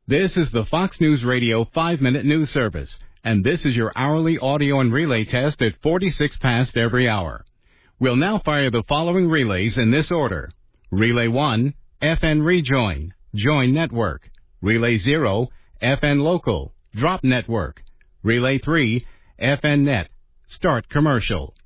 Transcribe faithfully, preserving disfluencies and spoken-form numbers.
This is the Fox News Radio five-minute news service, and this is your hourly audio and relay test at forty-six past every hour. We'll now fire the following relays in this order. Relay one, F N Rejoin, Join Network. Relay zero, F N Local, Drop Network. Relay three, F N Net, Start Commercial.